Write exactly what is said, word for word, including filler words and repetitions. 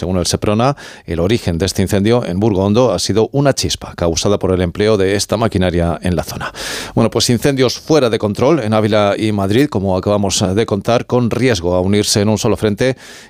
Según el Seprona, el origen de este incendio en Burgo Hondo ha sido una chispa causada por el empleo de esta maquinaria en la zona. Bueno, pues incendios fuera de control en Ávila y Madrid, como acabamos de contar, con riesgo a unirse en un solo frente